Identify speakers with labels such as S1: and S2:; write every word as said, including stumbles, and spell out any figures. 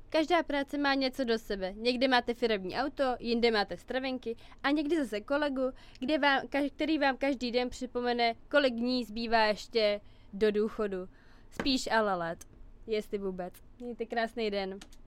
S1: Každá práce má něco do sebe. Někde máte firemní auto, jinde máte stravenky a někdy zase kolegu, kde vám, který vám každý den připomene, kolik dní zbývá ještě do důchodu. Spíš ale let. Jestli vůbec. Mějte krásný den.